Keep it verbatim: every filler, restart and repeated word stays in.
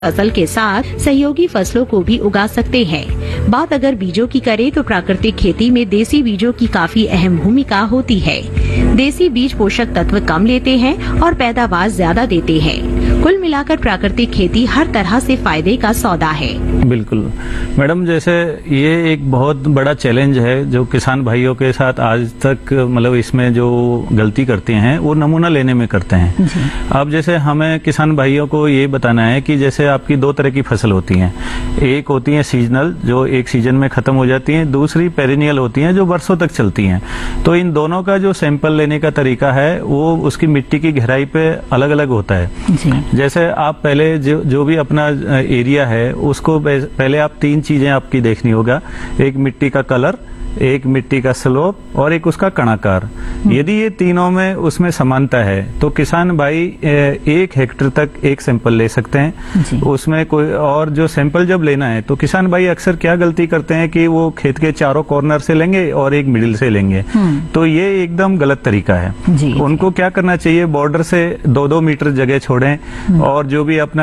फसल के साथ सहयोगी फसलों को भी उगा सकते हैं। बात अगर बीजों की करें तो प्राकृतिक खेती में देसी बीजों की काफी अहम भूमिका होती है। देसी बीज पोषक तत्व कम लेते हैं और पैदावार ज्यादा देते हैं। कुल मिलाकर प्राकृतिक खेती हर तरह से फायदे का सौदा है। बिल्कुल मैडम, जैसे ये एक बहुत बड़ा चैलेंज है जो किसान भाइयों के साथ आज तक मतलब इसमें जो गलती करते हैं वो नमूना लेने में करते हैं। अब जैसे हमें किसान भाइयों को ये बताना है कि जैसे आपकी दो तरह की फसल होती हैं, एक होती है सीजनल जो एक सीजन में खत्म हो जाती है, दूसरी पेरिनियल होती है जो वर्षों तक चलती हैं। तो इन दोनों का जो सैंपल लेने का तरीका है वो उसकी मिट्टी की गहराई पे अलग अलग होता है। जी। जैसे आप पहले जो जो भी अपना एरिया है उसको पहले आप तीन चीजें आपकी देखनी होगा, एक मिट्टी का कलर, एक मिट्टी का स्लोप और एक उसका कणाकार। यदि ये तीनों में उसमें समानता है तो किसान भाई एक हेक्टेयर तक एक सैंपल ले सकते हैं। उसमें कोई और जो सैंपल जब लेना है तो किसान भाई अक्सर क्या गलती करते हैं कि वो खेत के चारों कॉर्नर से लेंगे और एक मिडिल से लेंगे, तो ये एकदम गलत तरीका है। उनको क्या करना चाहिए, बॉर्डर से दो दो मीटर जगह छोड़ें और जो भी अपना